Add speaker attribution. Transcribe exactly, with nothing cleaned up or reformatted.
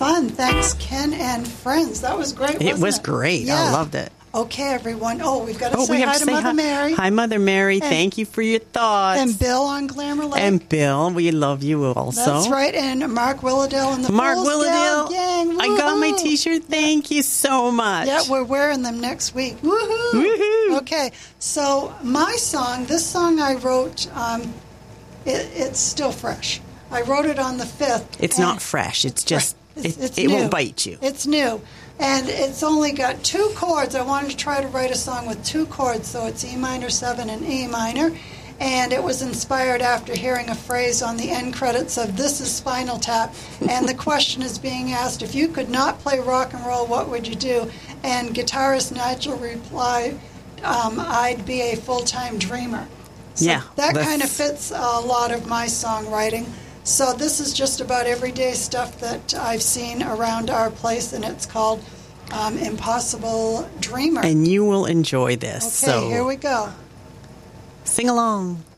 Speaker 1: fun. Thanks, Ken and friends. That was great, wasn't it?
Speaker 2: It was great.
Speaker 1: Yeah.
Speaker 2: I loved it.
Speaker 1: Okay, everyone. Oh, we've got to
Speaker 2: Oh,
Speaker 1: say
Speaker 2: we have
Speaker 1: hi
Speaker 2: to
Speaker 1: to
Speaker 2: say
Speaker 1: Mother
Speaker 2: hi.
Speaker 1: Mary.
Speaker 2: Hi, Mother Mary.
Speaker 1: And-
Speaker 2: Thank you for your thoughts.
Speaker 1: And Bill on Glamour Lake.
Speaker 2: And Bill, we love you also.
Speaker 1: That's right. And Mark Willowdale and the
Speaker 2: Mark
Speaker 1: Fools
Speaker 2: Willowdale.
Speaker 1: Gal Gang.
Speaker 2: I got my
Speaker 1: Woohoo!
Speaker 2: T-shirt. Thank you so much.
Speaker 1: Yeah, we're wearing them next week. Woohoo!
Speaker 2: Woohoo!
Speaker 1: Okay, so my song, this song I wrote, um, it, it's still fresh. I wrote it on the fifth.
Speaker 2: It's
Speaker 1: and-
Speaker 2: not fresh. It's just,
Speaker 1: It's,
Speaker 2: it,
Speaker 1: it's
Speaker 2: it
Speaker 1: new.
Speaker 2: won't bite you.
Speaker 1: It's new. And it's only got two chords. I wanted to try to write a song with two chords, so it's E minor seven and E minor. And it was inspired after hearing a phrase on the end credits of This is Spinal Tap. And the question is being asked, if you could not play rock and roll, what would you do? And guitarist Nigel replied, um, I'd be a full-time dreamer. So
Speaker 2: Yeah,
Speaker 1: that
Speaker 2: that's-
Speaker 1: kind of fits a lot of my songwriting. So this is just about everyday stuff that I've seen around our place, and it's called um, Impossible Dreamer.
Speaker 2: And you will enjoy this.
Speaker 1: Okay,
Speaker 2: so
Speaker 1: here we go.
Speaker 2: sing along.